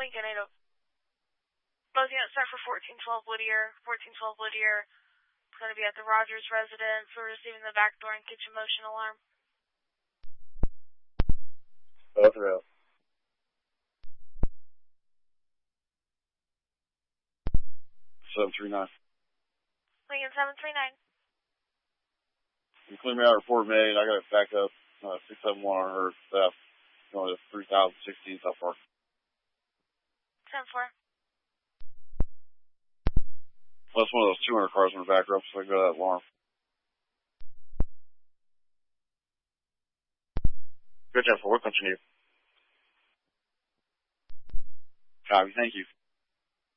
Lincoln 80. Both units start for 1412 Whittier. 1412 Whittier. It's going to be at the Rogers residence. We're receiving the back door and kitchen motion alarm. Both are out. 739. Lincoln 739. You clear me out report made. I got it back up. 671 on her theft. Going to 3016 so far. 10-4. That's one of those 200 cars in the back row, so I go to that alarm. Good job for what continue. Copy, thank you.